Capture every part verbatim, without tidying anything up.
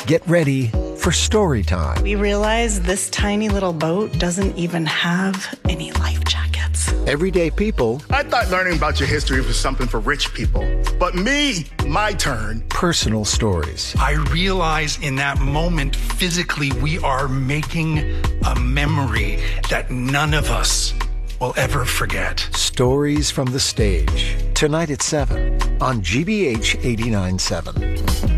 Get ready for story time. We realized this tiny little boat doesn't even have any life jackets. Everyday people. I thought learning about your history was something for rich people. But me, my turn. Personal stories. I realize in that moment, physically, we are making a memory that none of us will ever forget. Stories from the stage. Tonight at seven on G B H eighty-nine point seven.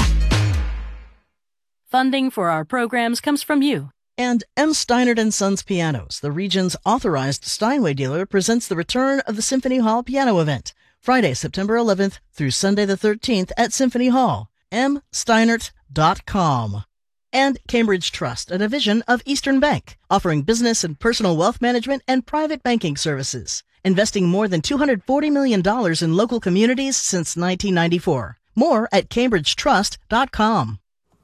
Funding for our programs comes from you. And M. Steinert and Sons Pianos, the region's authorized Steinway dealer, presents the return of the Symphony Hall Piano Event, Friday, September eleventh through Sunday the thirteenth at Symphony Hall, m steinert dot com. And Cambridge Trust, a division of Eastern Bank, offering business and personal wealth management and private banking services, investing more than two hundred forty million dollars in local communities since nineteen ninety-four. More at cambridge trust dot com.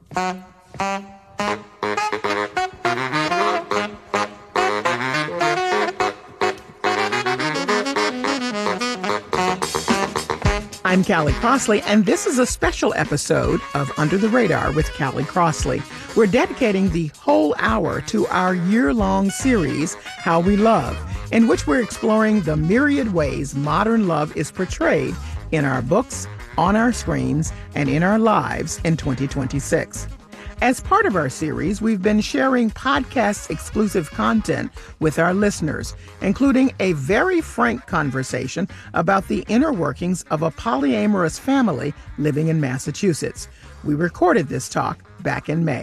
I'm Callie Crossley, and this is a special episode of Under the Radar with Callie Crossley. We're dedicating the whole hour to our year-long series, How We Love, in which we're exploring the myriad ways modern love is portrayed in our books, on our screens, and in our lives in twenty twenty-six. As part of our series, we've been sharing podcast-exclusive content with our listeners, including a very frank conversation about the inner workings of a polyamorous family living in Massachusetts. We recorded this talk back in May.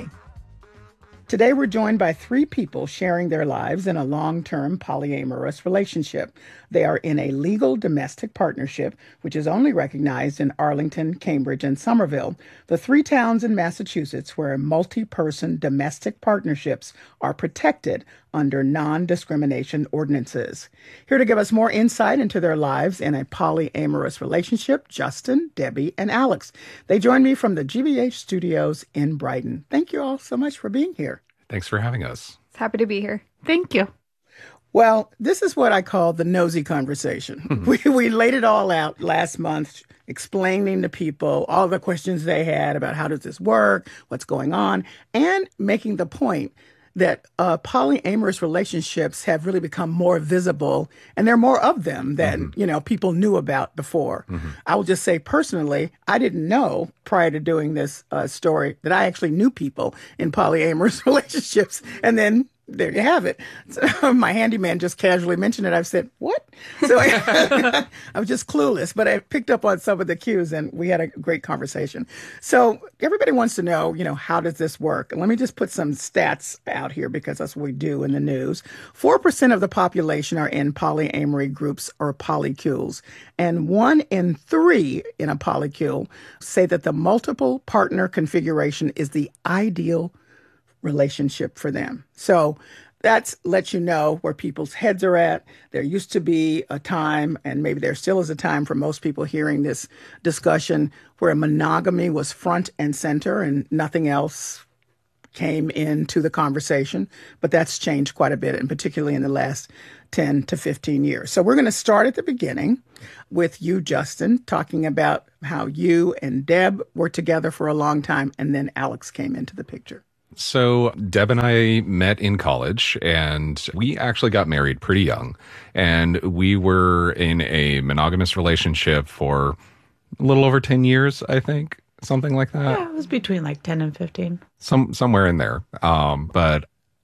Today, we're joined by three people sharing their lives in a long-term polyamorous relationship. They are in a legal domestic partnership, which is only recognized in Arlington, Cambridge, and Somerville, the three towns in Massachusetts where multi-person domestic partnerships are protected under non-discrimination ordinances. Here to give us more insight into their lives in a polyamorous relationship, Justin, Debbie, and Alex. They join me from the G B H studios in Brighton. Thank you all so much for being here. Thanks for having us. Happy to be here. Thank you. Well, this is what I call the nosy conversation. we we laid it all out last month, explaining to people all the questions they had about how does this work, what's going on, and making the point that uh, polyamorous relationships have really become more visible, and there are more of them than, mm-hmm. you know, people knew about before. Mm-hmm. I will just say personally, I didn't know prior to doing this uh, story that I actually knew people in polyamorous relationships, and then there you have it. So, my handyman just casually mentioned it. I've said, what? So I, I was just clueless, but I picked up on some of the cues and we had a great conversation. So everybody wants to know, you know, how does this work? And let me just put some stats out here because that's what we do in the news. four percent of the population are in polyamory groups or polycules. And one in three in a polycule say that the multiple partner configuration is the ideal relationship for them. So that's lets you know where people's heads are at. There used to be a time, and maybe there still is a time for most people hearing this discussion, where monogamy was front and center and nothing else came into the conversation. But that's changed quite a bit, and particularly in the last ten to fifteen years. So we're going to start at the beginning with you, Justin, talking about how you and Deb were together for a long time, and then Alex came into the picture. So Deb and I met in college, and we actually got married pretty young. And we were in a monogamous relationship for a little over ten years, I think, something like that. Yeah, it was between like ten and fifteen. Some somewhere in there. Um, but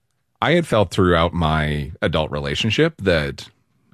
I had felt throughout my adult relationship that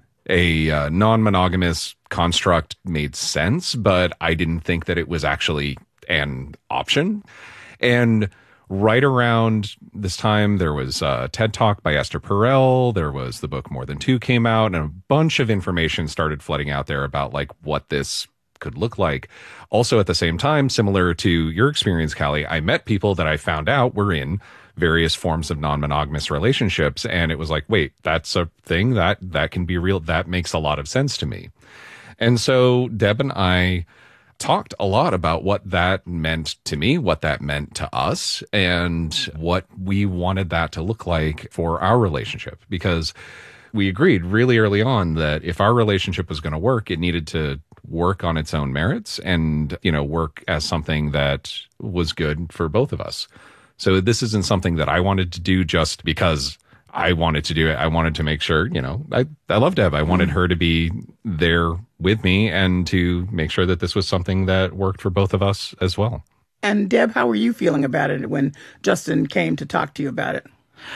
a uh, non-monogamous construct made sense, but I didn't think that it was actually an option. And right around this time, there was a TED Talk by Esther Perel. There was the book More Than Two came out, and a bunch of information started flooding out there about like what this could look like. Also, at the same time, similar to your experience, Callie, I met people that I found out were in various forms of non-monogamous relationships, and it was like, wait, that's a thing that that can be real. That makes a lot of sense to me. And so Deb and I talked a lot about what that meant to me, what that meant to us, and what we wanted that to look like for our relationship. Because we agreed really early on that if our relationship was going to work, it needed to work on its own merits and, you know, work as something that was good for both of us. So this isn't something that I wanted to do just because I wanted to do it. I wanted to make sure, you know, I, I love Deb. I wanted her to be there with me and to make sure that this was something that worked for both of us as well. And Deb, how were you feeling about it when Justin came to talk to you about it?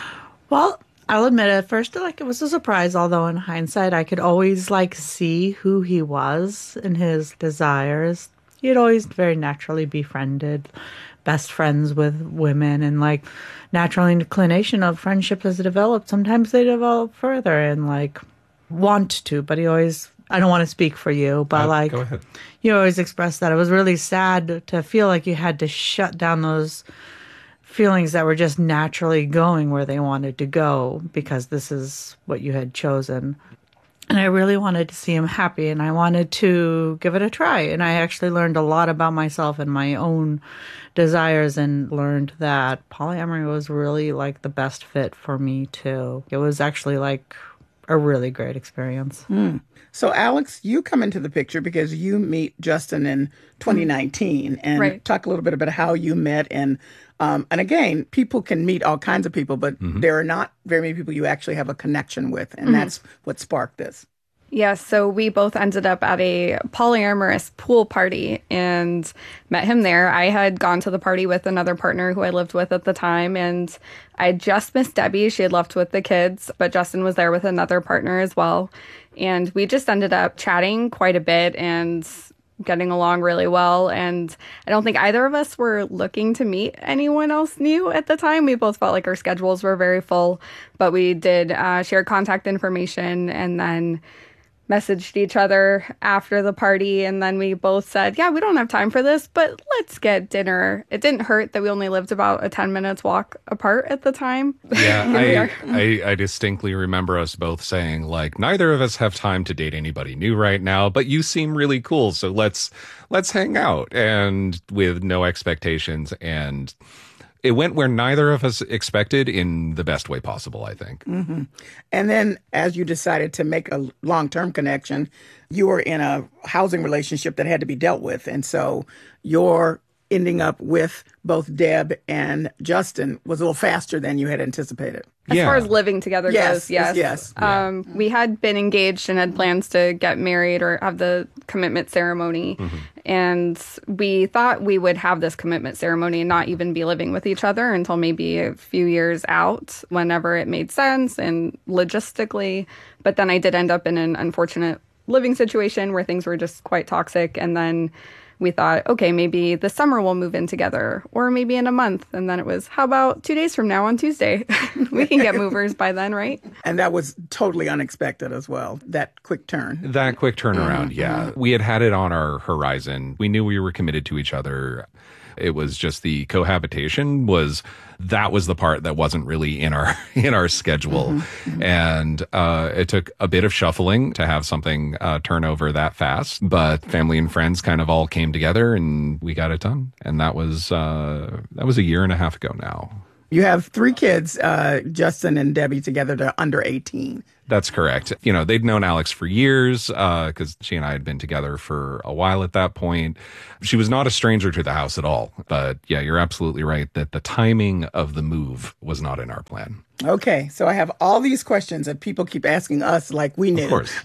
Well, I'll admit at first, like, it was a surprise, although in hindsight, I could always, like, see who he was and his desires. He had always very naturally befriended, best friends with women, and, like, natural inclination of friendship as it developed. Sometimes they develop further and, like, want to, but he always, I don't want to speak for you, but, uh, like, go ahead. You always expressed that. It was really sad to feel like you had to shut down those feelings that were just naturally going where they wanted to go because this is what you had chosen. And I really wanted to see him happy, and I wanted to give it a try. And I actually learned a lot about myself and my own desires, and learned that polyamory was really like the best fit for me too. It was actually like a really great experience. Mm. So Alex, you come into the picture because you meet Justin in twenty nineteen, and right. talk a little bit about how you met. And um, and again, people can meet all kinds of people, but mm-hmm. there are not very many people you actually have a connection with, and mm-hmm. that's what sparked this. Yeah, so we both ended up at a polyamorous pool party and met him there. I had gone to the party with another partner who I lived with at the time, and I just missed Debbie. She had left with the kids, but Justin was there with another partner as well. And we just ended up chatting quite a bit and getting along really well. And I don't think either of us were looking to meet anyone else new at the time. We both felt like our schedules were very full, but we did uh, share contact information and then messaged each other after the party, and then we both said, yeah, we don't have time for this, but let's get dinner. It didn't hurt that we only lived about a ten minutes walk apart at the time. Yeah, I, I, I distinctly remember us both saying, like, neither of us have time to date anybody new right now, but you seem really cool, so let's let's hang out, and with no expectations. And it went where neither of us expected in the best way possible, I think. Mm-hmm. And then as you decided to make a long-term connection, you were in a housing relationship that had to be dealt with. And so your ending up with both Deb and Justin was a little faster than you had anticipated. As yeah. far as living together yes, goes, yes. Yes. Um, yeah. We had been engaged and had plans to get married or have the commitment ceremony. Mm-hmm. And we thought we would have this commitment ceremony and not even be living with each other until maybe a few years out, whenever it made sense and logistically. But then I did end up in an unfortunate living situation where things were just quite toxic. And then we thought, okay, maybe this summer we'll move in together, or maybe in a month. And then it was, how about two days from now on Tuesday? We can get movers by then, right? And that was totally unexpected as well, that quick turn. That quick turnaround, mm-hmm. yeah. We had had it on our horizon. We knew we were committed to each other. It was just the cohabitation was, that was the part that wasn't really in our in our schedule. Mm-hmm. And uh, it took a bit of shuffling to have something uh, turn over that fast. But family and friends kind of all came together and we got it done. And that was uh, that was a year and a half ago now. You have three kids, uh, Justin and Debbie together. They're under eighteen. That's correct. You know, they'd known Alex for years because uh, she and I had been together for a while at that point. She was not a stranger to the house at all. But yeah, you're absolutely right that the timing of the move was not in our plan. Okay, so I have all these questions that people keep asking us like we knew. Of course.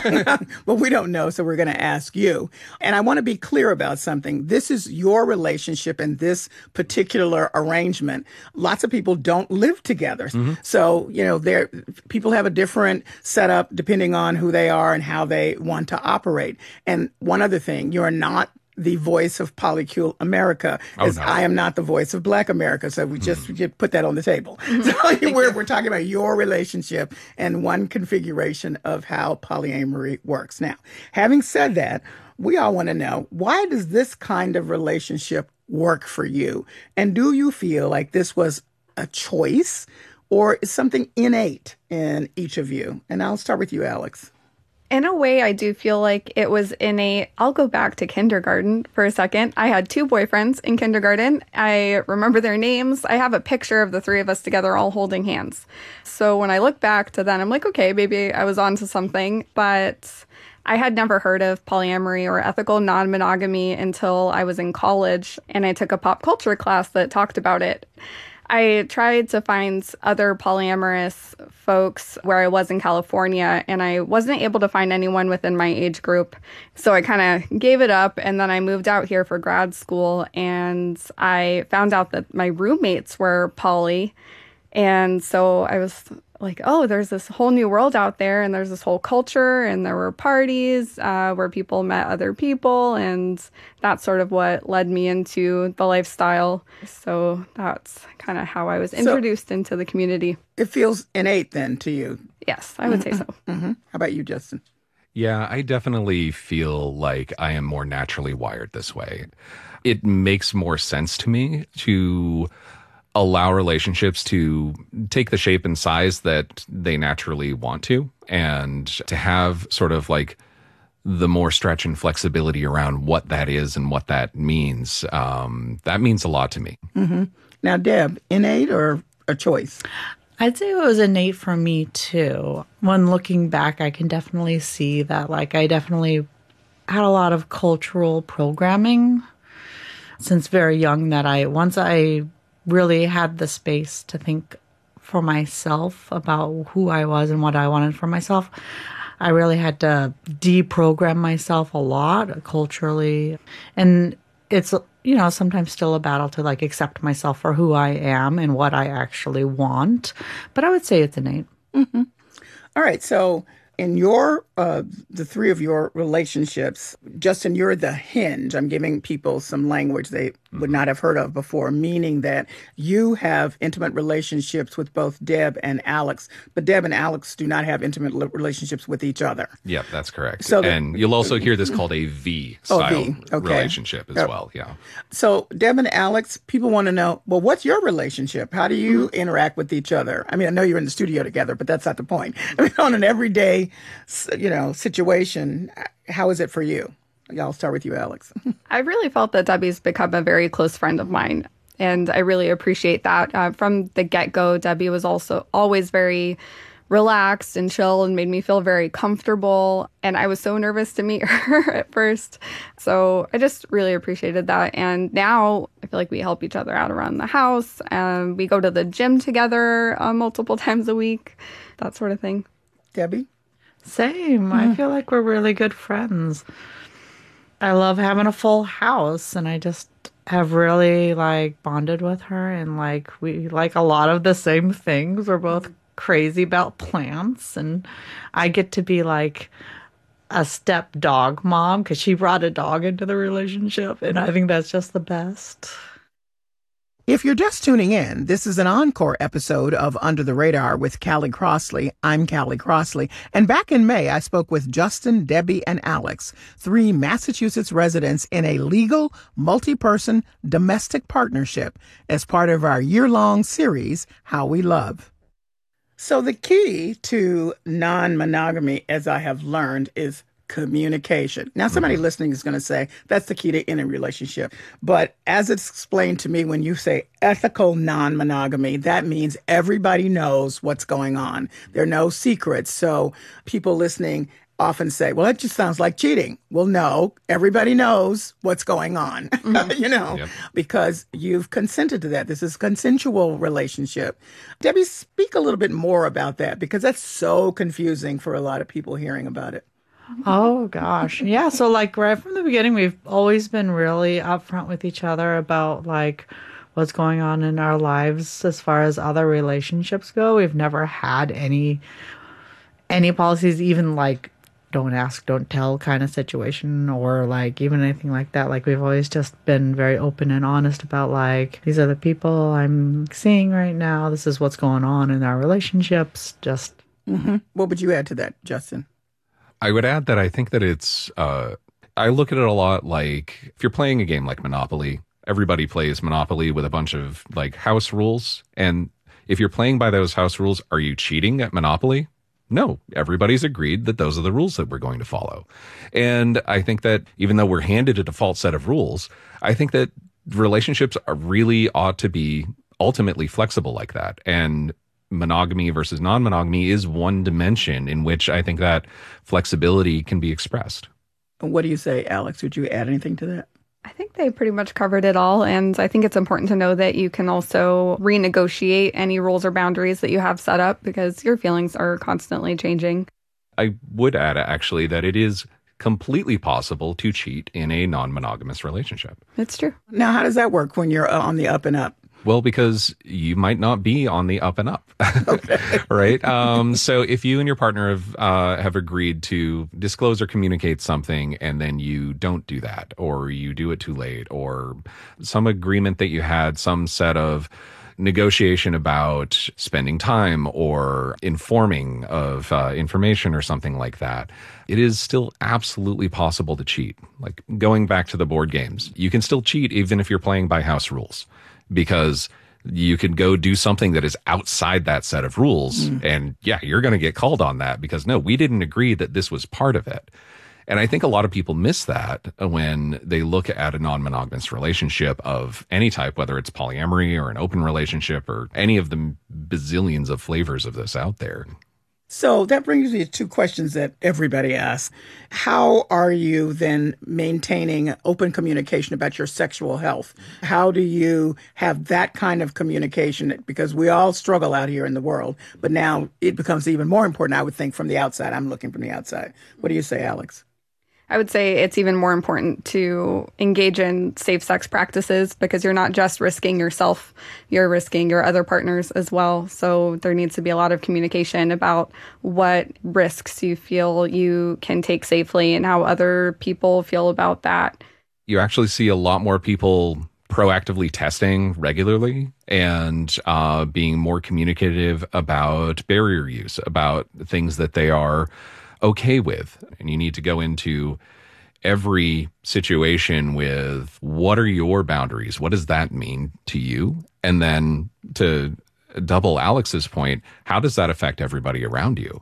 But we don't know, so we're going to ask you. And I want to be clear about something. This is your relationship and this particular arrangement. Lots of people don't live together. Mm-hmm. So, you know, there people have a different setup depending on who they are and how they want to operate. And one other thing, you're not the voice of Polycule America, as oh, no. I am not the voice of Black America. So we just mm. we put that on the table. So we're, we're talking about your relationship and one configuration of how polyamory works. Now, having said that, we all want to know, why does this kind of relationship work for you? And do you feel like this was a choice or is something innate in each of you? And I'll start with you, Alex. In a way, I do feel like it was innate. I'll go back to kindergarten for a second. I had two boyfriends in kindergarten. I remember their names. I have a picture of the three of us together all holding hands. So when I look back to then, I'm like, okay, maybe I was onto something. But I had never heard of polyamory or ethical non-monogamy until I was in college, and I took a pop culture class that talked about it. I tried to find other polyamorous folks where I was in California, and I wasn't able to find anyone within my age group. So I kind of gave it up, and then I moved out here for grad school, and I found out that my roommates were poly. And so I was like, oh, there's this whole new world out there, and there's this whole culture, and there were parties uh, where people met other people, and that's sort of what led me into the lifestyle. So that's kind of how I was introduced so into the community. It feels innate then to you? Yes, I would mm-hmm. say so. Mm-hmm. How about you, Justin? Yeah, I definitely feel like I am more naturally wired this way. It makes more sense to me to allow relationships to take the shape and size that they naturally want to, and to have sort of like the more stretch and flexibility around what that is and what that means. Um, that means a lot to me. Mm-hmm. Now, Deb, innate or a choice? I'd say it was innate for me too. When looking back, I can definitely see that, like, I definitely had a lot of cultural programming since very young that I, once I really had the space to think for myself about who I was and what I wanted for myself, I really had to deprogram myself a lot culturally. And it's, you know, sometimes still a battle to like accept myself for who I am and what I actually want. But I would say it's innate. Mm-hmm. All right. So in your, uh, the three of your relationships, Justin, you're the hinge. I'm giving people some language they would not have heard of before, meaning that you have intimate relationships with both Deb and Alex, but Deb and Alex do not have intimate relationships with each other. Yeah, that's correct. So the, and you'll also hear this called a V-style oh, v. Okay. relationship as yep. well. Yeah. So Deb and Alex, people want to know, well, what's your relationship? How do you mm-hmm. interact with each other? I mean, I know you're in the studio together, but that's not the point. I mean, on an everyday, you know, situation, how is it for you? I'll start with you, Alex. I really felt that Debbie's become a very close friend of mine, and I really appreciate that. Uh, from the get-go, Debbie was also always very relaxed and chill and made me feel very comfortable, and I was so nervous to meet her at first. So I just really appreciated that, and now I feel like we help each other out around the house, and we go to the gym together uh, multiple times a week, that sort of thing. Debbie? Same. Mm. I feel like we're really good friends. I love having a full house, and I just have really like bonded with her, and like we like a lot of the same things. We're both crazy about plants, and I get to be like a step dog mom because she brought a dog into the relationship, and I think that's just the best. If you're just tuning in, this is an encore episode of Under the Radar with Callie Crossley. I'm Callie Crossley. And back in May, I spoke with Justin, Debbie, and Alex, three Massachusetts residents in a legal, multi-person domestic partnership as part of our year-long series, How We Love. So the key to non-monogamy, as I have learned, is communication. Now, somebody listening is going to say that's the key to any relationship. But as it's explained to me, when you say ethical non-monogamy, that means everybody knows what's going on. There are no secrets. So people listening often say, well, that just sounds like cheating. Well, no, everybody knows what's going on, mm-hmm. you know, yep. because you've consented to that. This is a consensual relationship. Debbie, speak a little bit more about that, because that's so confusing for a lot of people hearing about it. Oh, gosh. Yeah. So like right from the beginning, we've always been really upfront with each other about like what's going on in our lives as far as other relationships go. We've never had any any policies, even like don't ask, don't tell kind of situation, or like even anything like that. Like we've always just been very open and honest about like, these are the people I'm seeing right now. This is what's going on in our relationships. Just mm-hmm. What would you add to that, Justin? I would add that I think that it's, uh, I look at it a lot like if you're playing a game like Monopoly, everybody plays Monopoly with a bunch of like house rules. And if you're playing by those house rules, are you cheating at Monopoly? No, everybody's agreed that those are the rules that we're going to follow. And I think that even though we're handed a default set of rules, I think that relationships are really ought to be ultimately flexible like that. And monogamy versus non-monogamy is one dimension in which I think that flexibility can be expressed. What do you say, Alex? Would you add anything to that? I think they pretty much covered it all. And I think it's important to know that you can also renegotiate any rules or boundaries that you have set up because your feelings are constantly changing. I would add, actually, that it is completely possible to cheat in a non-monogamous relationship. It's true. Now, how does that work when you're on the up and up? Well, because you might not be on the up and up, okay. Right? Um, so if you and your partner have uh, have agreed to disclose or communicate something and then you don't do that, or you do it too late, or some agreement that you had, some set of negotiation about spending time or informing of uh, information or something like that, it is still absolutely possible to cheat. Like going back to the board games, you can still cheat even if you're playing by house rules. Because you could go do something that is outside that set of rules. Mm. And yeah, you're going to get called on that because no, we didn't agree that this was part of it. And I think a lot of people miss that when they look at a non-monogamous relationship of any type, whether it's polyamory or an open relationship or any of the bazillions of flavors of this out there. So that brings me to two questions that everybody asks. How are you then maintaining open communication about your sexual health? How do you have that kind of communication? Because we all struggle out here in the world, but now it becomes even more important, I would think, from the outside. I'm looking from the outside. What do you say, Alex? I would say it's even more important to engage in safe sex practices because you're not just risking yourself, you're risking your other partners as well. So there needs to be a lot of communication about what risks you feel you can take safely and how other people feel about that. You actually see a lot more people proactively testing regularly and uh, being more communicative about barrier use, about things that they are okay with. And you need to go into every situation with what are your boundaries? What does that mean to you? And then to double Alex's point, how does that affect everybody around you?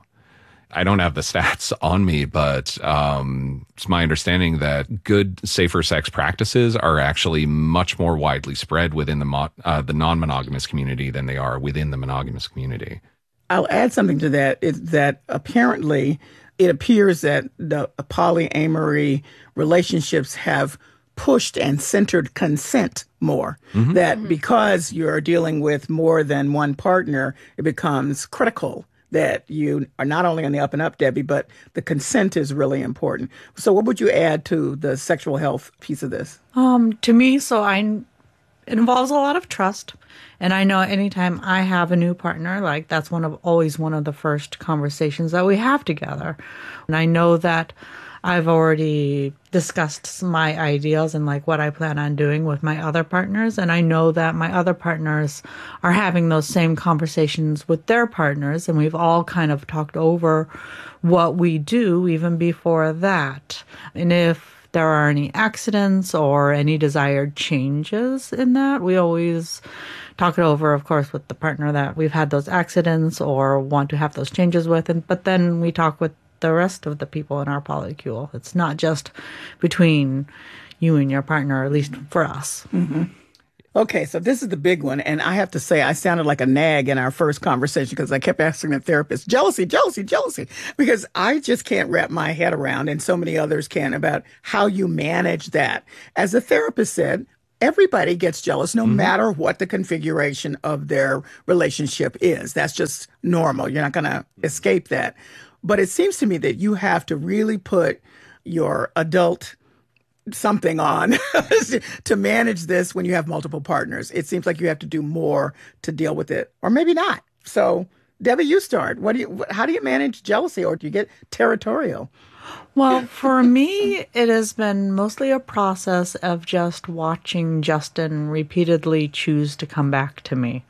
I don't have the stats on me, but um, it's my understanding that good, safer sex practices are actually much more widely spread within the mo- uh, the non-monogamous community than they are within the monogamous community. I'll add something to that, is that apparently it appears that the polyamory relationships have pushed and centered consent more. Mm-hmm. That mm-hmm. because you're dealing with more than one partner, it becomes critical that you are not only on the up and up, Debbie, but the consent is really important. So what would you add to the sexual health piece of this? Um, to me, so I, it involves a lot of trust. And I know anytime I have a new partner, like that's one of always one of the first conversations that we have together. And I know that I've already discussed my ideas and like what I plan on doing with my other partners. And I know that my other partners are having those same conversations with their partners. And we've all kind of talked over what we do even before that. And if there are any accidents or any desired changes in that, we always talk it over, of course, with the partner that we've had those accidents or want to have those changes with. And but then we talk with the rest of the people in our polycule. It's not just between you and your partner, at least for us. Mm-hmm. Okay, so this is the big one. And I have to say, I sounded like a nag in our first conversation because I kept asking the therapist, jealousy, jealousy, jealousy, because I just can't wrap my head around, and so many others can, about how you manage that. As the therapist said, everybody gets jealous no mm-hmm. matter what the configuration of their relationship is. That's just normal. You're not going to escape that. But it seems to me that you have to really put your adult something on to manage this when you have multiple partners. It seems like you have to do more to deal with it, or maybe not. So, Debbie, you start. What do you? How do you manage jealousy, or do you get territorial? Well, for me, it has been mostly a process of just watching Justin repeatedly choose to come back to me.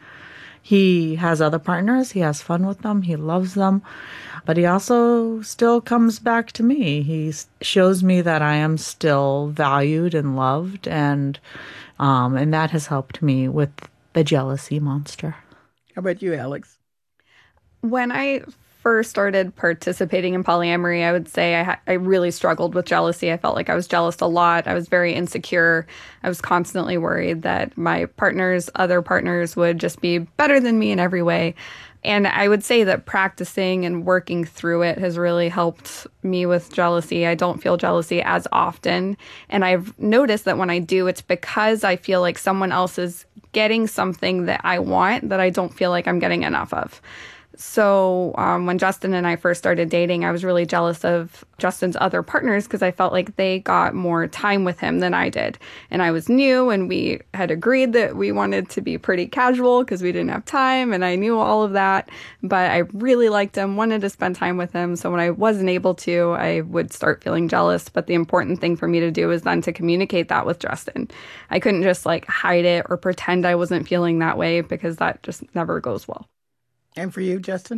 He has other partners. He has fun with them. He loves them. But he also still comes back to me. He shows me that I am still valued and loved, and um, and that has helped me with the jealousy monster. How about you, Alex? When I first started participating in polyamory, I would say I, ha- I really struggled with jealousy. I felt like I was jealous a lot. I was very insecure. I was constantly worried that my partners, other partners would just be better than me in every way. And I would say that practicing and working through it has really helped me with jealousy. I don't feel jealousy as often. And I've noticed that when I do, it's because I feel like someone else is getting something that I want that I don't feel like I'm getting enough of. So um, when Justin and I first started dating, I was really jealous of Justin's other partners because I felt like they got more time with him than I did. And I was new, and we had agreed that we wanted to be pretty casual because we didn't have time, and I knew all of that. But I really liked him, wanted to spend time with him. So when I wasn't able to, I would start feeling jealous. But the important thing for me to do was then to communicate that with Justin. I couldn't just like hide it or pretend I wasn't feeling that way because that just never goes well. And for you, Justin?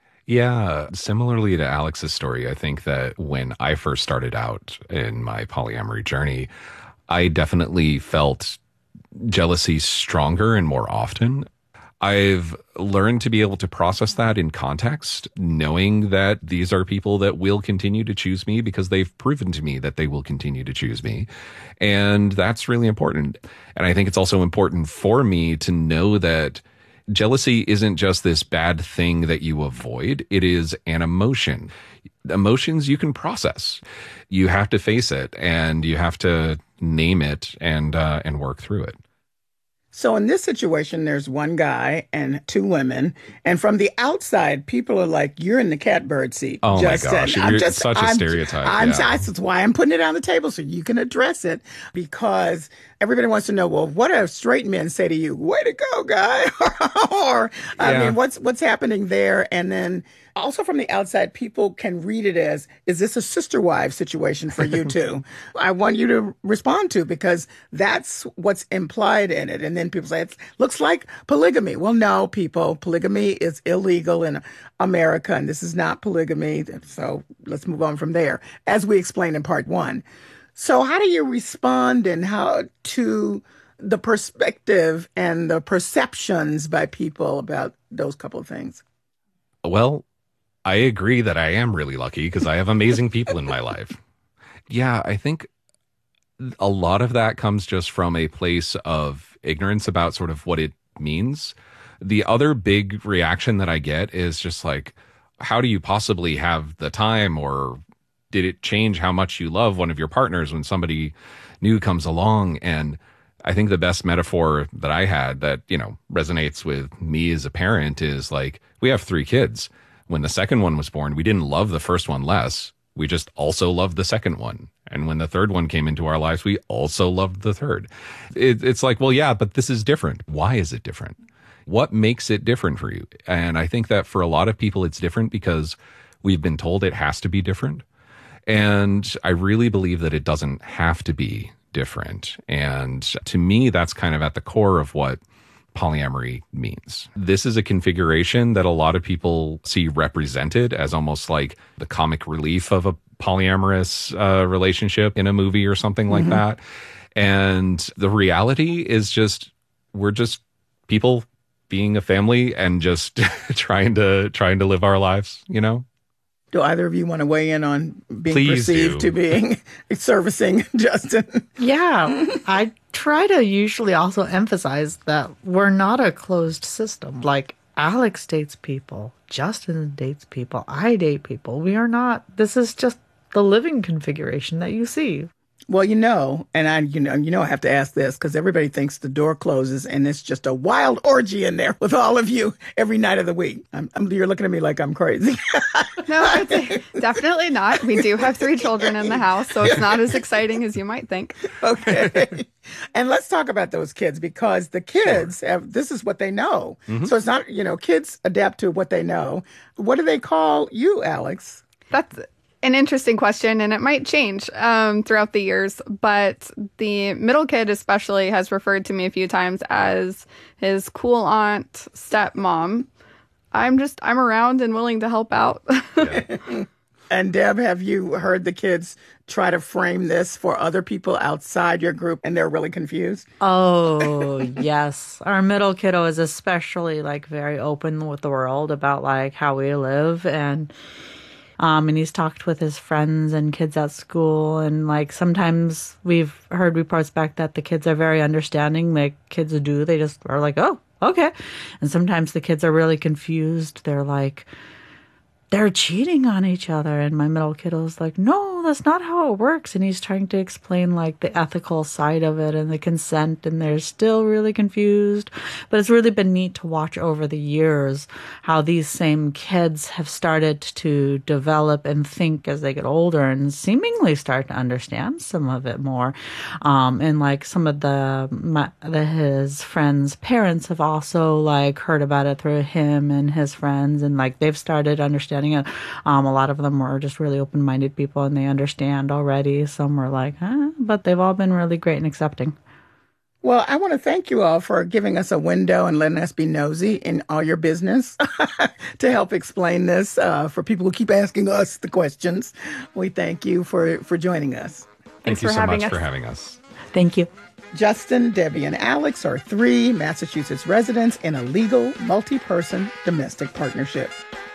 Yeah, similarly to Alex's story, I think that when I first started out in my polyamory journey, I definitely felt jealousy stronger and more often. I've learned to be able to process that in context, knowing that these are people that will continue to choose me because they've proven to me that they will continue to choose me. And that's really important. And I think it's also important for me to know that jealousy isn't just this bad thing that you avoid. It is an emotion. Emotions you can process. You have to face it, and you have to name it and uh, and work through it. So in this situation, there's one guy and two women. And from the outside, people are like, you're in the catbird seat. Oh, Justin. my gosh. I'm You're just, such a I'm, stereotype. I'm, yeah. That's why I'm putting it on the table so you can address it, because everybody wants to know, well, what do straight men say to you? Way to go, guy. or, I Yeah. mean, what's what's happening there? And then also from the outside, people can read it as, is this a sister wife situation for you two? I want you to respond to, because that's what's implied in it. And then people say, it looks like polygamy. Well, no, people, polygamy is illegal in America, and this is not polygamy. So let's move on from there, as we explained in part one. So how do you respond and how to the perspective and the perceptions by people about those couple of things? Well, I agree that I am really lucky because I have amazing people in my life. Yeah, I think a lot of that comes just from a place of ignorance about sort of what it means. The other big reaction that I get is just like, how do you possibly have the time, or did it change how much you love one of your partners when somebody new comes along? And I think the best metaphor that I had that, you know, resonates with me as a parent is like, we have three kids. When the second one was born, we didn't love the first one less. We just also loved the second one. And when the third one came into our lives, we also loved the third. It, it's like, well, yeah, but this is different. Why is it different? What makes it different for you? And I think that for a lot of people, it's different because we've been told it has to be different. And I really believe that it doesn't have to be different. And to me, that's kind of at the core of what polyamory means. This is a configuration that a lot of people see represented as almost like the comic relief of a polyamorous uh, relationship in a movie or something like mm-hmm. that. And the reality is just, we're just people being a family and just trying to trying to live our lives, you know? Do either of you want to weigh in on being Please perceived do. to being servicing, Justin? Yeah, I try to usually also emphasize that we're not a closed system. Like Alex dates people, Justin dates people, I date people. We are not, this is just the living configuration that you see. Well, you know, and I, you know, you know, I have to ask this because everybody thinks the door closes and it's just a wild orgy in there with all of you every night of the week. I'm, I'm, you're looking at me like I'm crazy. No, it's definitely not. We do have three children in the house, so it's not as exciting as you might think. Okay. And let's talk about those kids, because the kids, sure. have, this is what they know. Mm-hmm. So it's not, you know, kids adapt to what they know. What do they call you, Alex? That's an interesting question, and it might change um, throughout the years, but the middle kid especially has referred to me a few times as his cool aunt stepmom. I'm just, I'm around and willing to help out. Yeah. And Deb, have you heard the kids try to frame this for other people outside your group and they're really confused? Oh, yes. Our middle kiddo is especially like very open with the world about like how we live, and um and he's talked with his friends and kids at school, and like sometimes we've heard reports back that the kids are very understanding. Like kids do, they just are like, "Oh, okay." And sometimes the kids are really confused. They're like, they're cheating on each other. And my middle kiddo's like, no, that's not how it works. And he's trying to explain like the ethical side of it and the consent, and they're still really confused. But it's really been neat to watch over the years how these same kids have started to develop and think as they get older and seemingly start to understand some of it more. Um, and like some of the, my, the his friends' parents have also like heard about it through him and his friends, and like they've started understanding it. Um, a lot of them are just really open-minded people and they understand already. Some were like, huh? But they've all been really great and accepting. Well, I want to thank you all for giving us a window and letting us be nosy in all your business to help explain this uh, for people who keep asking us the questions. We thank you for, for joining us. Thank Thanks you for so having much us. for having us. Thank you. Justin, Debbie, and Alex are three Massachusetts residents in a legal, multi-person domestic partnership.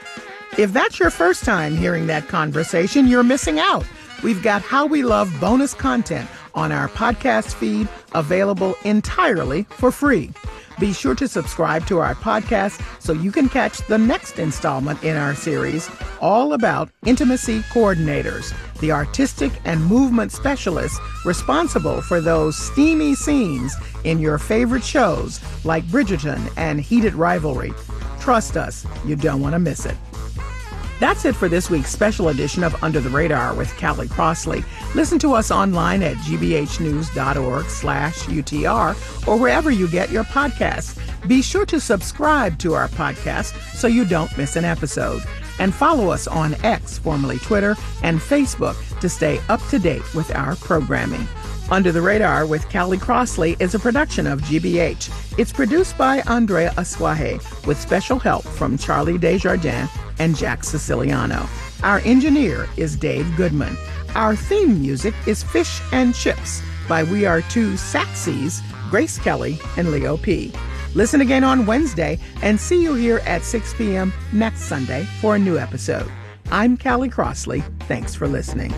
If that's your first time hearing that conversation, you're missing out. We've got How We Love bonus content on our podcast feed, available entirely for free. Be sure to subscribe to our podcast so you can catch the next installment in our series, all about intimacy coordinators, the artistic and movement specialists responsible for those steamy scenes in your favorite shows like Bridgerton and Heated Rivalry. Trust us, you don't want to miss it. That's it for this week's special edition of Under the Radar with Callie Crossley. Listen to us online at gbhnews.org slash UTR or wherever you get your podcasts. Be sure to subscribe to our podcast so you don't miss an episode. And follow us on X, formerly Twitter, and Facebook to stay up to date with our programming. Under the Radar with Callie Crossley is a production of G B H. It's produced by Andrea Asquaje with special help from Charlie Desjardins and Jack Siciliano. Our engineer is Dave Goodman. Our theme music is Fish and Chips by We Are Two Saxies, Grace Kelly and Leo P. Listen again on Wednesday and see you here at six p.m. next Sunday for a new episode. I'm Callie Crossley. Thanks for listening.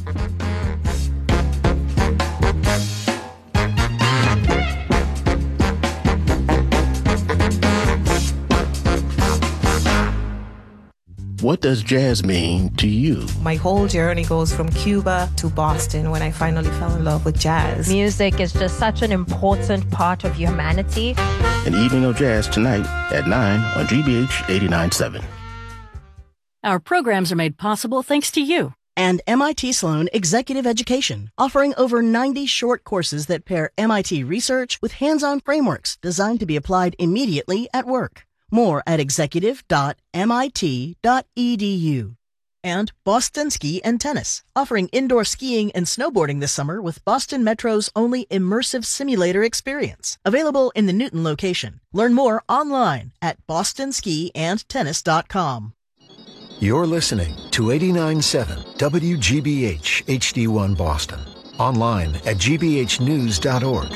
What does jazz mean to you? My whole journey goes from Cuba to Boston when I finally fell in love with jazz. Music is just such an important part of humanity. An evening of jazz tonight at nine on G B H eighty-nine point seven. Our programs are made possible thanks to you. And M I T Sloan Executive Education, offering over ninety short courses that pair M I T research with hands-on frameworks designed to be applied immediately at work. More at executive dot M I T dot E D U. And Boston Ski and Tennis, offering indoor skiing and snowboarding this summer with Boston Metro's only immersive simulator experience. Available in the Newton location. Learn more online at boston ski and tennis dot com. You're listening to eighty-nine point seven W G B H H D one Boston. Online at g b h news dot org.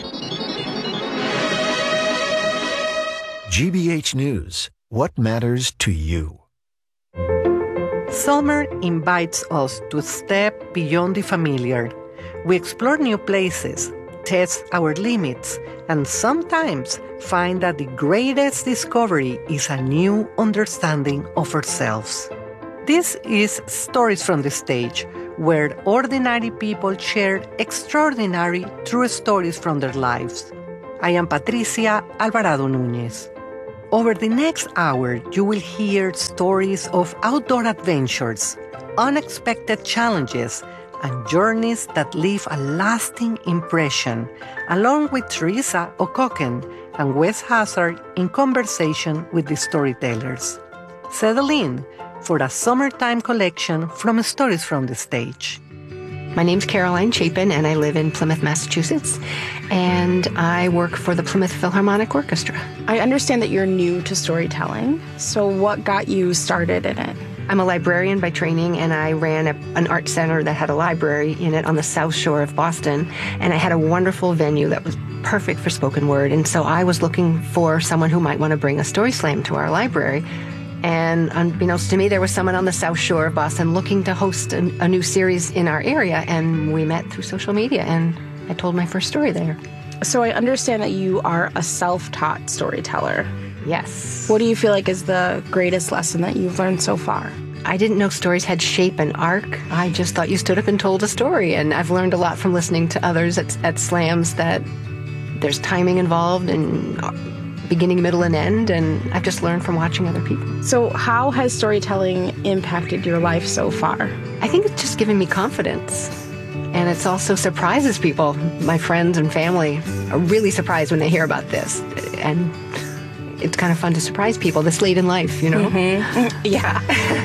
G B H News. What matters to you? Summer invites us to step beyond the familiar. We explore new places, test our limits, and sometimes find that the greatest discovery is a new understanding of ourselves. This is Stories from the Stage, where ordinary people share extraordinary true stories from their lives. I am Patricia Alvarado Núñez. Over the next hour, you will hear stories of outdoor adventures, unexpected challenges, and journeys that leave a lasting impression, along with Teresa O'Cocken and Wes Hazard in conversation with the storytellers. Settle in for a summertime collection from Stories from the Stage. My name's Caroline Chapin, and I live in Plymouth, Massachusetts, and I work for the Plymouth Philharmonic Orchestra. I understand that you're new to storytelling, so what got you started in it? I'm a librarian by training, and I ran a, an art center that had a library in it on the South Shore of Boston, and I had a wonderful venue that was perfect for spoken word, and so I was looking for someone who might want to bring a story slam to our library. And unbeknownst to me, there was someone on the South Shore of Boston looking to host a, a new series in our area, and we met through social media, and I told my first story there. So I understand that you are a self-taught storyteller. Yes. What do you feel like is the greatest lesson that you've learned so far? I didn't know stories had shape and arc. I just thought you stood up and told a story, and I've learned a lot from listening to others at, at slams that there's timing involved and beginning, middle, and end, and I've just learned from watching other people. So how has storytelling impacted your life so far? I think it's just given me confidence, and it's also surprises people. My friends and family are really surprised when they hear about this, and it's kind of fun to surprise people this late in life, you know? Mm-hmm. Yeah.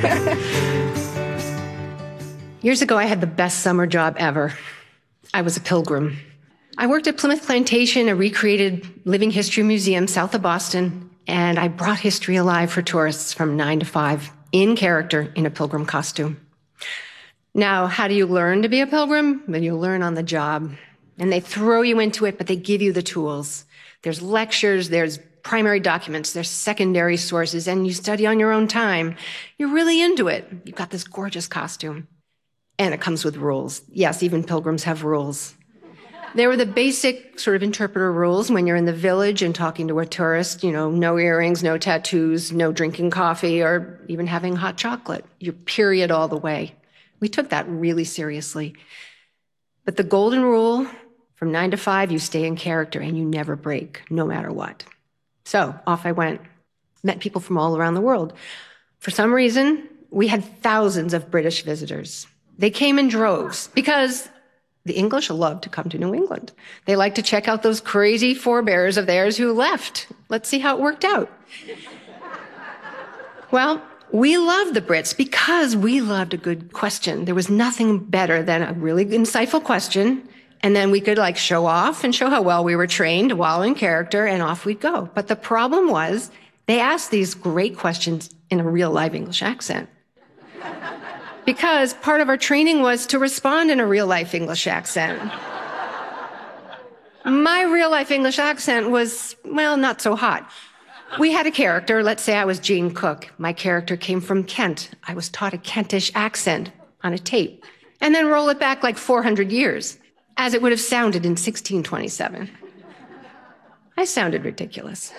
Years ago, I had the best summer job ever. I was a pilgrim. I worked at Plymouth Plantation, a recreated living history museum south of Boston, and I brought history alive for tourists from nine to five in character in a pilgrim costume. Now, how do you learn to be a pilgrim? Well, you learn on the job, and they throw you into it, but they give you the tools. There's lectures, there's primary documents, there's secondary sources, and you study on your own time. You're really into it. You've got this gorgeous costume. And it comes with rules. Yes, even pilgrims have rules. There were the basic sort of interpreter rules when you're in the village and talking to a tourist, you know, no earrings, no tattoos, no drinking coffee, or even having hot chocolate. Your period all the way. We took that really seriously. But the golden rule, from nine to five, you stay in character and you never break, no matter what. So off I went, met people from all around the world. For some reason, we had thousands of British visitors. They came in droves because the English love to come to New England. They like to check out those crazy forebears of theirs who left. Let's see how it worked out. Well, we loved the Brits because we loved a good question. There was nothing better than a really insightful question. And then we could like show off and show how well we were trained while in character, and off we'd go. But the problem was they asked these great questions in a real live English accent. Because part of our training was to respond in a real life English accent. My real life English accent was, well, not so hot. We had a character. Let's say I was Jane Cook. My character came from Kent. I was taught a Kentish accent on a tape. And then roll it back like four hundred years. As it would have sounded in sixteen twenty-seven. I sounded ridiculous.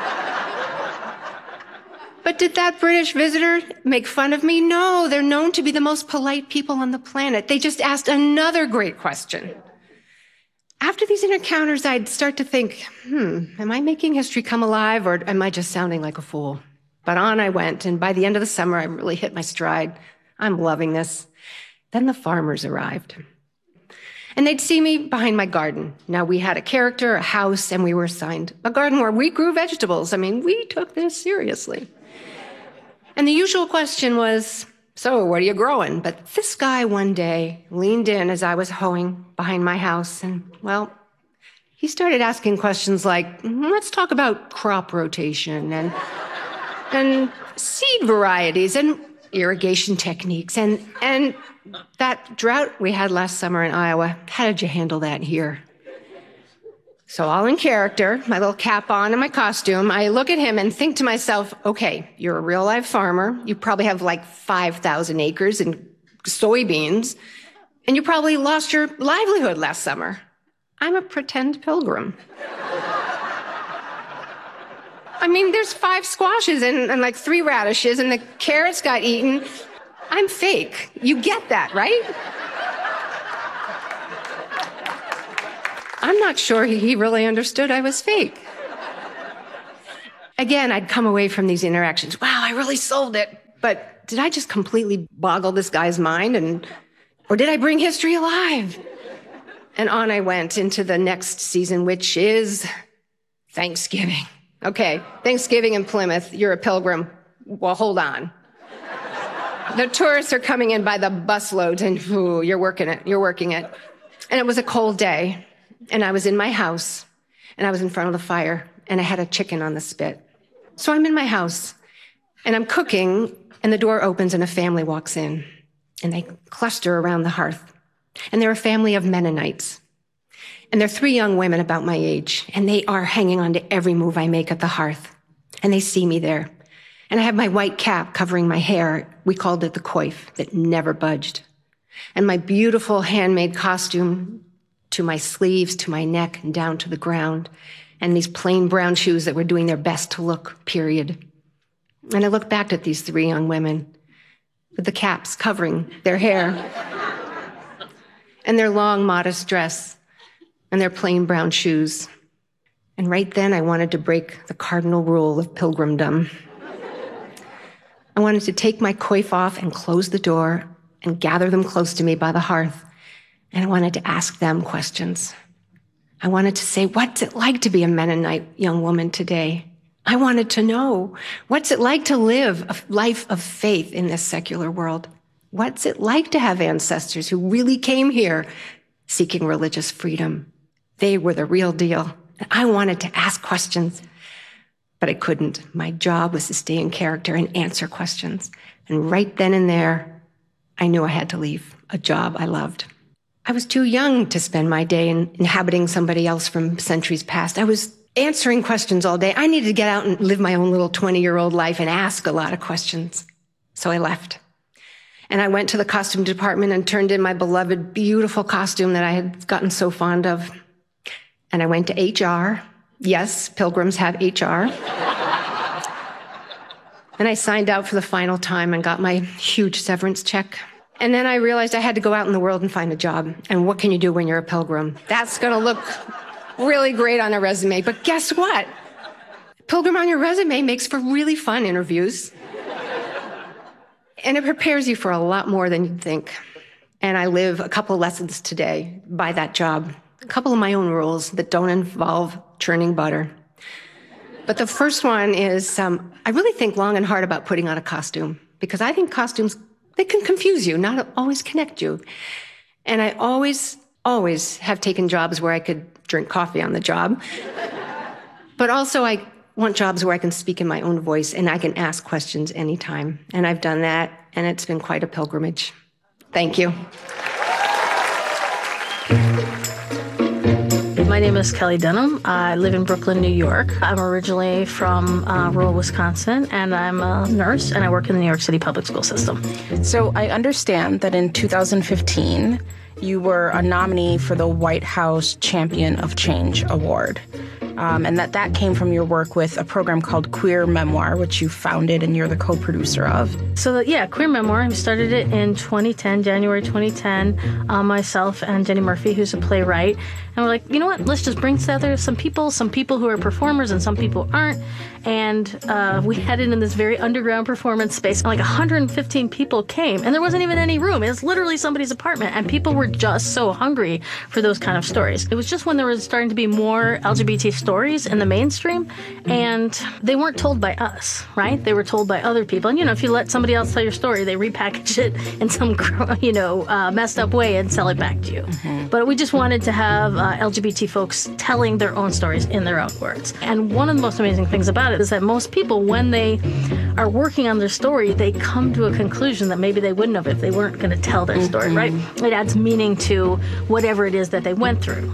But did that British visitor make fun of me? No, they're known to be the most polite people on the planet. They just asked another great question. After these encounters, I'd start to think, hmm, am I making history come alive, or am I just sounding like a fool? But on I went, and by the end of the summer, I really hit my stride. I'm loving this. Then the farmers arrived. And they'd see me behind my garden. Now, we had a character, a house, and we were assigned a garden where we grew vegetables. I mean, we took this seriously. And the usual question was, so what are you growing? But this guy one day leaned in as I was hoeing behind my house, and, well, he started asking questions like, let's talk about crop rotation and, and seed varieties and irrigation techniques and, and that drought we had last summer in Iowa. How did you handle that here? So all in character, my little cap on and my costume, I look at him and think to myself, okay, you're a real live farmer. You probably have like five thousand acres and soybeans, and you probably lost your livelihood last summer. I'm a pretend pilgrim. I mean, there's five squashes and, and like three radishes, and the carrots got eaten. I'm fake. You get that, right? I'm not sure he really understood I was fake. Again, I'd come away from these interactions, wow, I really sold it. But did I just completely boggle this guy's mind? And, or did I bring history alive? And on I went into the next season, which is Thanksgiving. Okay, Thanksgiving in Plymouth, you're a pilgrim. Well, hold on. The tourists are coming in by the busloads, and ooh, you're working it, you're working it. And it was a cold day, and I was in my house, and I was in front of the fire, and I had a chicken on the spit. So I'm in my house, And I'm cooking, and the door opens and a family walks in, and they cluster around the hearth. And they're a family of Mennonites. And they're three young women about my age, and they are hanging on to every move I make at the hearth. And they see me there. And I have my white cap covering my hair. We called it the coif that never budged. And my beautiful handmade costume to my sleeves, to my neck, and down to the ground. And these plain brown shoes that were doing their best to look, period. And I looked back at these three young women with the caps covering their hair and their long, modest dress and their plain brown shoes. And right then I wanted to break the cardinal rule of pilgrimdom. I wanted to take my coif off and close the door and gather them close to me by the hearth. And I wanted to ask them questions. I wanted to say, what's it like to be a Mennonite young woman today? I wanted to know, what's it like to live a life of faith in this secular world? What's it like to have ancestors who really came here seeking religious freedom? They were the real deal. And I wanted to ask questions. But I couldn't. My job was to stay in character and answer questions. And right then and there, I knew I had to leave a job I loved. I was too young to spend my day in inhabiting somebody else from centuries past. I was answering questions all day. I needed to get out and live my own little twenty-year-old life and ask a lot of questions. So I left. And I went to the costume department and turned in my beloved, beautiful costume that I had gotten so fond of. And I went to H R. Yes, pilgrims have H R. And I signed out for the final time and got my huge severance check. And then I realized I had to go out in the world and find a job. And what can you do when you're a pilgrim? That's going to look really great on a resume. But guess what? Pilgrim on your resume makes for really fun interviews. And it prepares you for a lot more than you'd think. And I live a couple lessons today by that job. A couple of my own rules that don't involve churning butter. But the first one is, um, I really think long and hard about putting on a costume, because I think costumes, they can confuse you, not always connect you. And I always, always have taken jobs where I could drink coffee on the job. But also I want jobs where I can speak in my own voice and I can ask questions anytime. And I've done that, and it's been quite a pilgrimage. Thank you. My name is Kelly Denham. I live in Brooklyn, New York. I'm originally from uh, rural Wisconsin, and I'm a nurse, and I work in the New York City public school system. So I understand that in two thousand fifteen, you were a nominee for the White House Champion of Change Award. Um, and that that came from your work with a program called Queer Memoir, which you founded and you're the co-producer of. So, that, yeah, Queer Memoir, we started it in twenty ten, January twenty ten, uh, myself and Jenny Murphy, who's a playwright. And we're like, you know what, let's just bring together some people, some people who are performers and some people aren't. And uh, we had it in this very underground performance space. And like one hundred fifteen people came, and there wasn't even any room. It was literally somebody's apartment, and people were just so hungry for those kind of stories. It was just when there was starting to be more L G B T stories in the mainstream, and they weren't told by us, right? They were told by other people. And, you know, if you let somebody else tell your story, they repackage it in some, you know, uh, messed up way and sell it back to you. Mm-hmm. But we just wanted to have uh, L G B T folks telling their own stories in their own words. And one of the most amazing things about it is that most people, when they are working on their story, they come to a conclusion that maybe they wouldn't have if they weren't going to tell their story, mm-hmm. right? It adds meaning to whatever it is that they went through.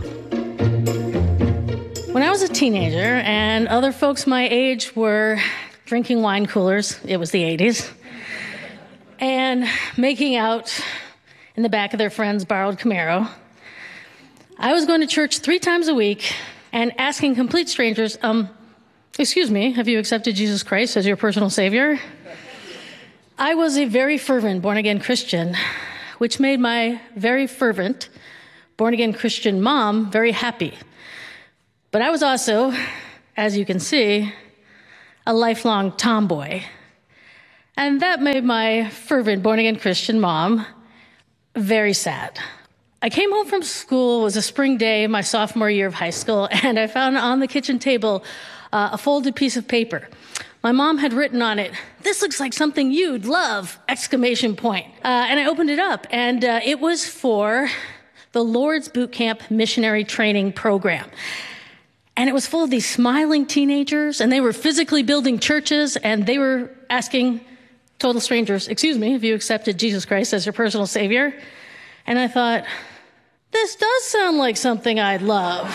When I was a teenager and other folks my age were drinking wine coolers, it was the eighties, and making out in the back of their friend's borrowed Camaro, I was going to church three times a week and asking complete strangers, um, excuse me, have you accepted Jesus Christ as your personal savior? I was a very fervent born-again Christian, which made my very fervent born-again Christian mom very happy. But I was also, as you can see, a lifelong tomboy. And that made my fervent born-again Christian mom very sad. I came home from school, it was a spring day, my sophomore year of high school, and I found on the kitchen table uh, a folded piece of paper. My mom had written on it, "This looks like something you'd love!" exclamation point. Uh, and I opened it up, and uh, it was for the Lord's Boot Camp Missionary Training Program. And it was full of these smiling teenagers, and they were physically building churches, and they were asking total strangers, excuse me, if you accepted Jesus Christ as your personal savior. And I thought, this does sound like something I'd love.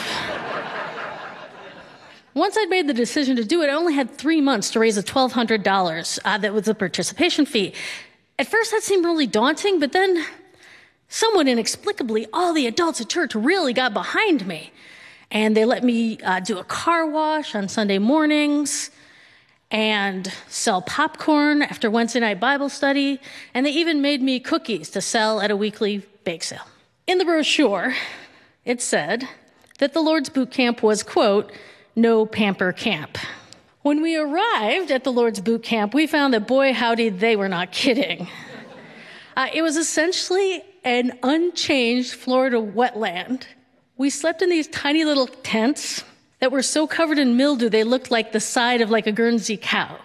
Once I'd made the decision to do it, I only had three months to raise a twelve hundred dollars. Uh, that was the participation fee. At first, that seemed really daunting, but then somewhat inexplicably, all the adults at church really got behind me. And they let me uh, do a car wash on Sunday mornings and sell popcorn after Wednesday night Bible study. And they even made me cookies to sell at a weekly bake sale. In the brochure, it said that the Lord's Boot Camp was, quote, no pamper camp. When we arrived at the Lord's Boot Camp, we found that, boy, howdy, they were not kidding. Uh, it was essentially an unchanged Florida wetland. We slept in these tiny little tents that were so covered in mildew they looked like the side of like a Guernsey cow.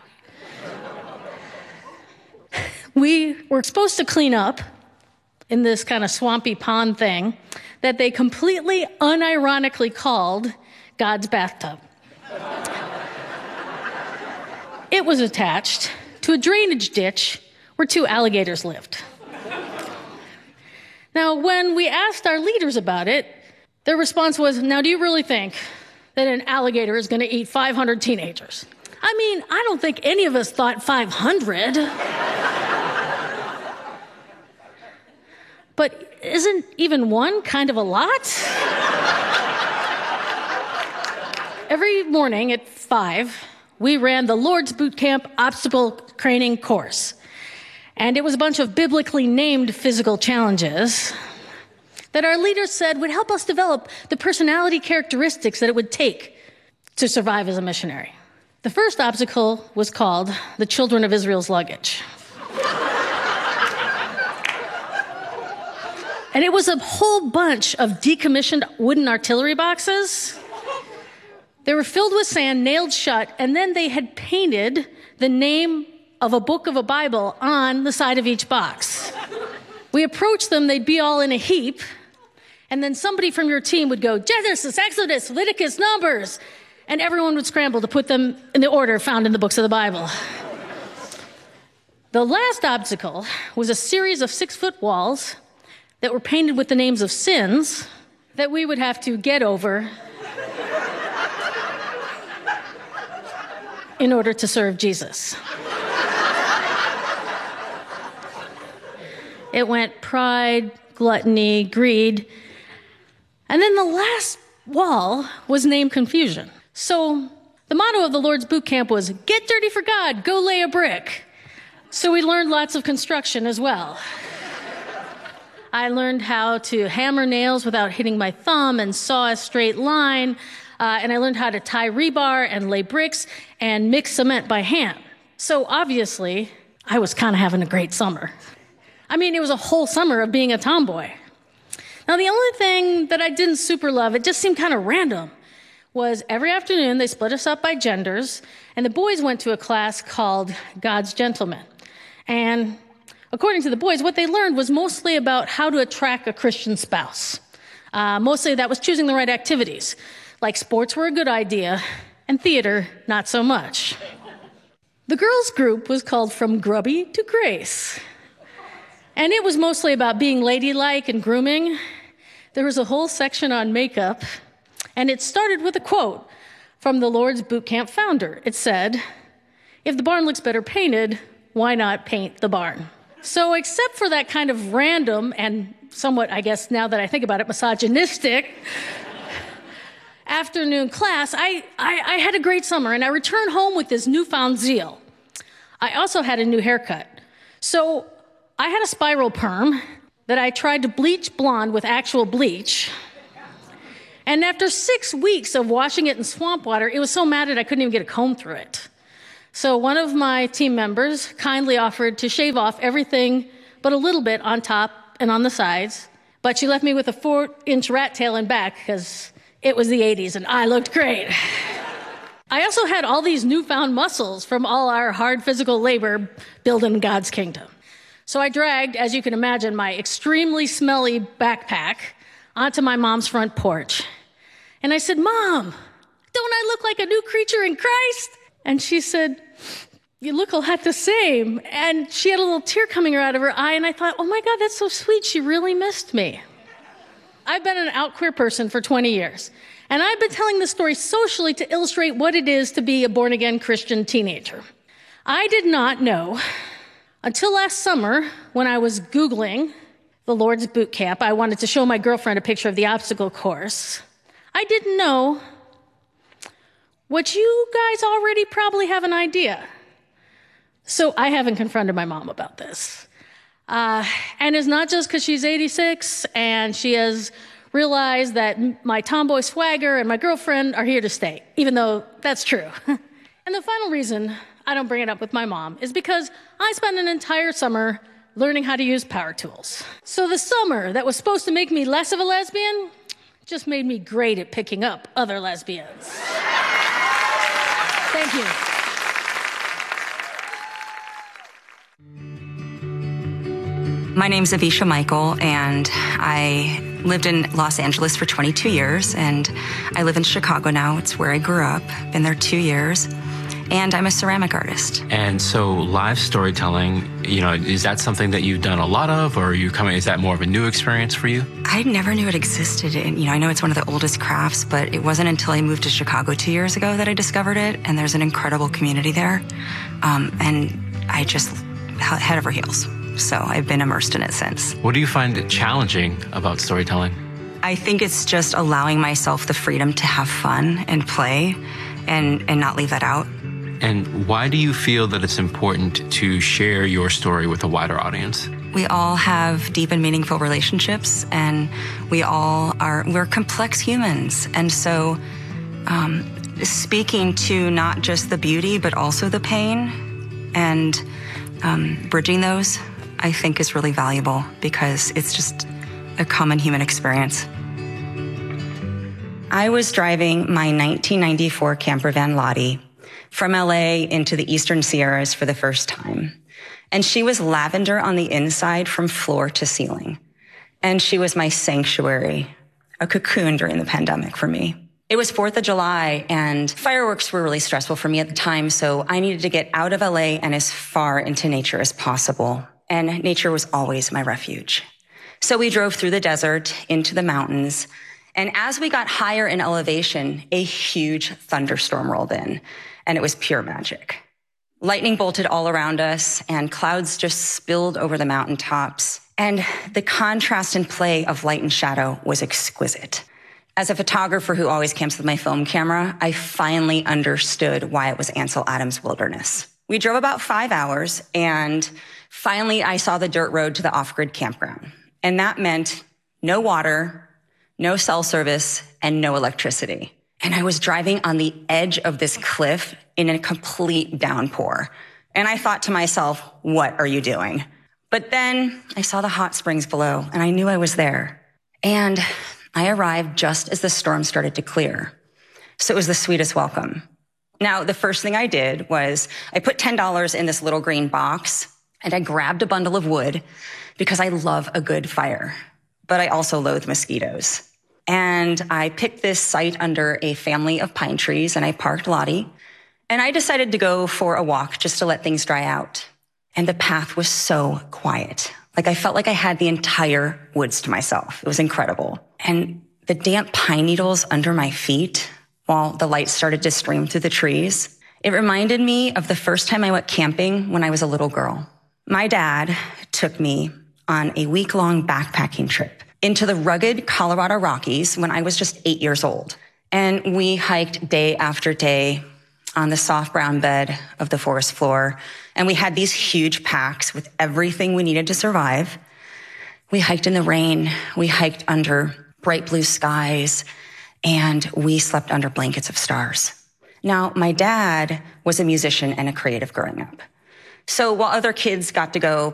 We were supposed to clean up in this kind of swampy pond thing that they completely unironically called God's bathtub. It was attached to a drainage ditch where two alligators lived. Now, when we asked our leaders about it, their response was, now, do you really think that an alligator is going to eat five hundred teenagers? I mean, I don't think any of us thought five hundred. But isn't even one kind of a lot? Every morning at five, we ran the Lord's Boot Camp obstacle training course. And it was a bunch of biblically named physical challenges that our leaders said would help us develop the personality characteristics that it would take to survive as a missionary. The first obstacle was called the Children of Israel's Luggage. And it was a whole bunch of decommissioned wooden artillery boxes. They were filled with sand, nailed shut, and then they had painted the name of a book of a Bible on the side of each box. We approached them, they'd be all in a heap, and then somebody from your team would go, Genesis, Exodus, Leviticus, Numbers, and everyone would scramble to put them in the order found in the books of the Bible. The last obstacle was a series of six-foot walls that were painted with the names of sins that we would have to get over in order to serve Jesus. It went pride, gluttony, greed. And then the last wall was named confusion. So the motto of the Lord's Boot Camp was, get dirty for God, go lay a brick. So we learned lots of construction as well. I learned how to hammer nails without hitting my thumb and saw a straight line. Uh, and I learned how to tie rebar and lay bricks and mix cement by hand. So obviously, I was kind of having a great summer. I mean, it was a whole summer of being a tomboy. Now, the only thing that I didn't super love, it just seemed kind of random, was every afternoon they split us up by genders, and the boys went to a class called God's Gentlemen. And according to the boys, what they learned was mostly about how to attract a Christian spouse. Uh, mostly that was choosing the right activities. Like sports were a good idea, and theater, not so much. The girls' group was called From Grubby to Grace. And it was mostly about being ladylike and grooming. There was a whole section on makeup, and it started with a quote from the Lord's Boot Camp founder. It said, if the barn looks better painted, why not paint the barn? So except for that kind of random and somewhat, I guess now that I think about it, misogynistic afternoon class, I, I, I had a great summer, and I returned home with this newfound zeal. I also had a new haircut. So I had a spiral perm that I tried to bleach blonde with actual bleach. And after six weeks of washing it in swamp water, it was so matted I couldn't even get a comb through it. So one of my team members kindly offered to shave off everything but a little bit on top and on the sides. But she left me with a four-inch rat tail in back because it was the eighties and I looked great. I also had all these newfound muscles from all our hard physical labor building God's kingdom. So I dragged, as you can imagine, my extremely smelly backpack onto my mom's front porch. And I said, Mom, don't I look like a new creature in Christ? And she said, you look a lot the same. And she had a little tear coming out of her eye, and I thought, oh my God, that's so sweet. She really missed me. I've been an out queer person for twenty years, and I've been telling this story socially to illustrate what it is to be a born-again Christian teenager. I did not know until last summer when I was Googling the Lord's Boot Camp. I wanted to show my girlfriend a picture of the obstacle course. I didn't know what you guys already probably have an idea. So I haven't confronted my mom about this. Uh, and it's not just because she's eighty-six and she has realized that my tomboy swagger and my girlfriend are here to stay, even though that's true. And the final reason I don't bring it up with my mom is because I spent an entire summer learning how to use power tools. So the summer that was supposed to make me less of a lesbian just made me great at picking up other lesbians. Thank you. My name's Avisha Michael, and I lived in Los Angeles for twenty-two years, and I live in Chicago now. It's where I grew up. Been there two years, and I'm a ceramic artist. And so live storytelling, you know, is that something that you've done a lot of, or are you coming, is that more of a new experience for you? I never knew it existed. And, you know, I know it's one of the oldest crafts, but it wasn't until I moved to Chicago two years ago that I discovered it, and there's an incredible community there. Um, and I just head over heels. So I've been immersed in it since. What do you find challenging about storytelling? I think it's just allowing myself the freedom to have fun and play and, and not leave that out. And why do you feel that it's important to share your story with a wider audience? We all have deep and meaningful relationships, and we all are, we're complex humans. And so um, speaking to not just the beauty, but also the pain and um, bridging those, I think is really valuable because it's just a common human experience. I was driving my nineteen ninety-four camper van Lottie from L A into the Eastern Sierras for the first time. And she was lavender on the inside from floor to ceiling. And she was my sanctuary, a cocoon during the pandemic for me. It was fourth of July, and fireworks were really stressful for me at the time, so I needed to get out of L A and as far into nature as possible. And nature was always my refuge. So we drove through the desert into the mountains. And as we got higher in elevation, a huge thunderstorm rolled in, and it was pure magic. Lightning bolted all around us, and clouds just spilled over the mountaintops. And the contrast and play of light and shadow was exquisite. As a photographer who always camps with my film camera, I finally understood why it was Ansel Adams Wilderness. We drove about five hours, and finally I saw the dirt road to the off-grid campground. And that meant no water, no cell service, and no electricity. And I was driving on the edge of this cliff in a complete downpour. And I thought to myself, what are you doing? But then I saw the hot springs below, and I knew I was there. And I arrived just as the storm started to clear. So it was the sweetest welcome. Now, the first thing I did was I put ten dollars in this little green box, and I grabbed a bundle of wood because I love a good fire, but I also loathe mosquitoes. And I picked this site under a family of pine trees, and I parked Lottie, and I decided to go for a walk just to let things dry out. And the path was so quiet. Like I felt like I had the entire woods to myself. It was incredible. And the damp pine needles under my feet, while the light started to stream through the trees, it reminded me of the first time I went camping when I was a little girl. My dad took me on a week-long backpacking trip into the rugged Colorado Rockies when I was just eight years old. And we hiked day after day on the soft brown bed of the forest floor. And we had these huge packs with everything we needed to survive. We hiked in the rain. We hiked under bright blue skies. And we slept under blankets of stars. Now, my dad was a musician and a creative growing up. So while other kids got to go